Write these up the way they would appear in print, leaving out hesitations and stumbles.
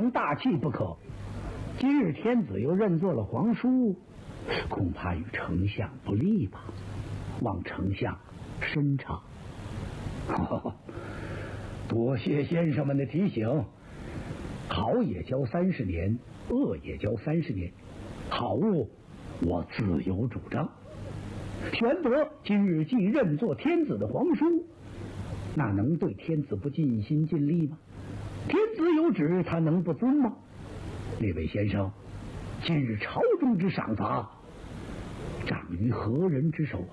成大器不可。今日天子又认作了皇叔，恐怕与丞相不利吧？望丞相深察。多谢先生们的提醒。好也教30年，恶也教30年。好恶我自有主张。玄德今日既认作天子的皇叔，那能对天子不尽心尽力吗？天子有旨，他能不遵吗？那位先生，今日朝中之赏罚，长于何人之手啊？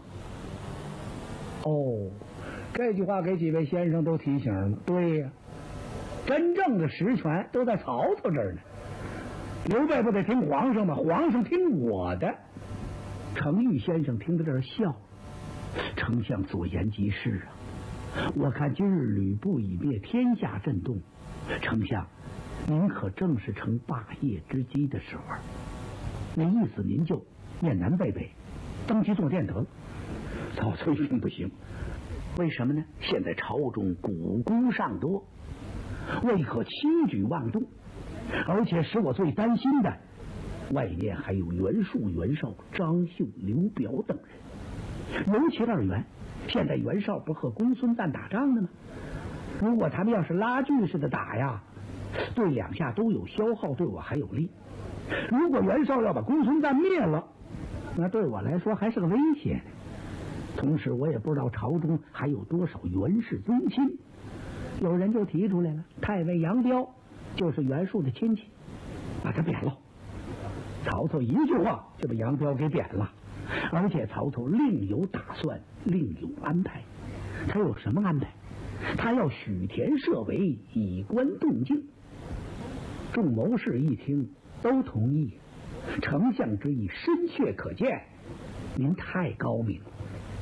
哦，这句话给几位先生都提醒了。对呀，真正的实权都在曹操这儿呢。刘备不得听皇上吗？皇上听我的。程昱先生听到这儿笑，丞相所言极是啊！我看今日吕布已灭，天下震动，丞相您可正是成霸业之机的时候。那意思您就面南背北，登基坐殿得了。曹操一听不行，为什么呢？现在朝中古功尚多，未可轻举妄动，而且使我最担心的，外面还有袁术、袁绍、张绣、刘表等人。尤其2员，现在袁绍不和公孙瓒打仗呢吗？如果他们要是拉锯似的打呀，对2下都有消耗，对我还有利。如果袁绍要把公孙瓒灭了，那对我来说还是个威胁呢。同时我也不知道朝中还有多少袁氏宗亲。有人就提出来了，太尉杨彪就是袁术的亲戚，把他贬了。曹操一句话就把杨彪给贬了，而且曹操另有打算，另有安排。他有什么安排？他要许田设围，以观动静。众谋士一听都同意，丞相之意深切可见，您太高明了。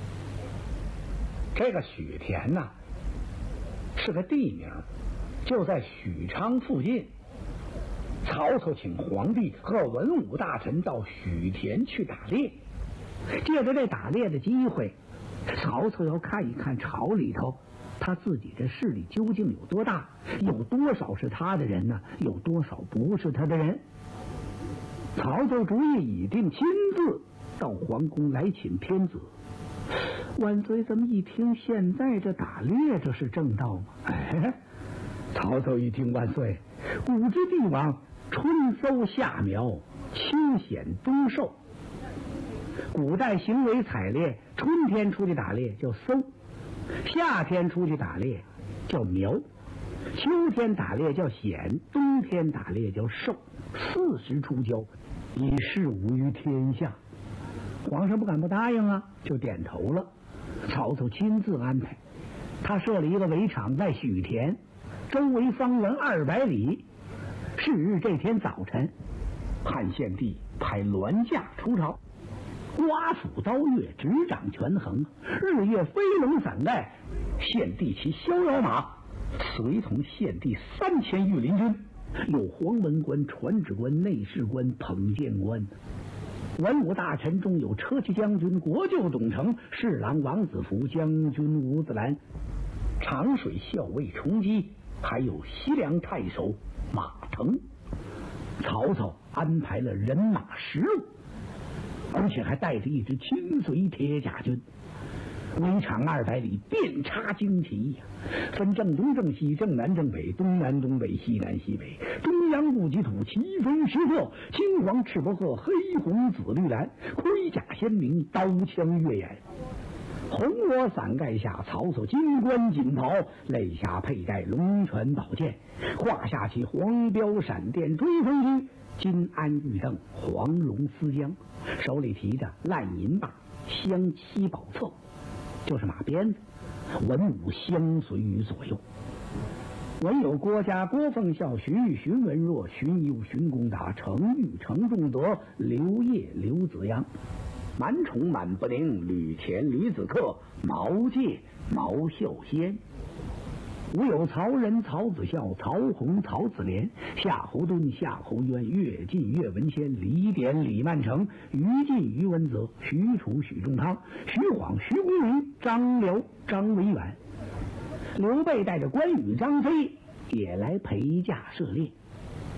这个许田呐，是个地名，就在许昌附近。曹操请皇帝和文武大臣到许田去打猎，借着这打猎的机会，曹操要看一看朝里头他自己的势力究竟有多大，有多少是他的人呢？有多少不是他的人？曹操主意已定，亲自到皇宫来请天子。万岁这么一听，现在这打猎这是正道吗？曹操一听，万岁，古之帝王，春搜夏苗，秋显冬狩。古代行为采猎，春天出去打猎叫搜，夏天出去打猎叫苗，秋天打猎叫显，冬天打猎叫狩。4时出郊，以示无于天下。皇上不敢不答应啊，就点头了。曹操亲自安排，他设了一个围场在许田，周围方圆200里。是日这天早晨，汉献帝派銮驾出朝，刮斧刀月，执掌权衡，日月飞龙伞盖，献帝骑逍遥马，随从献帝3000御林军，有黄文官、传旨官、内侍官、捧剑官。文武大臣中有车骑将军国舅董承、侍郎王子服、将军吴子兰、长水校尉崇基，还有西凉太守马腾。曹操安排了人马10路，而且还带着一支亲随铁甲军。围场200里，遍插旌旗呀，分正东正西、正南正北、东南东北、西南西北，中央布吉土，旗分10色，青黄赤白褐，黑红紫绿蓝，盔甲鲜明，刀枪跃眼。红罗伞盖下，曹操金冠锦袍，肋下佩戴龙泉宝剑，胯下骑黄标闪电追风驹，金鞍玉镫，黄龙丝缰，手里提着烂银把，镶7宝册，就是马鞭子，文武相随于左右。文有郭嘉、郭奉孝、荀彧、荀文若、荀攸、荀公达、程昱、程仲德、刘烨、刘子扬，满宠、满不宁、吕虔、吕子克、毛玠、毛孝先。吾有曹仁、曹子孝、曹洪、曹子廉、夏侯惇、夏侯渊、乐进、乐文仙、李典、李曼成、于禁、于文泽、许褚、许仲汤、徐晃、徐公明、张辽、张维远。刘备带着关羽、张飞也来陪驾射猎。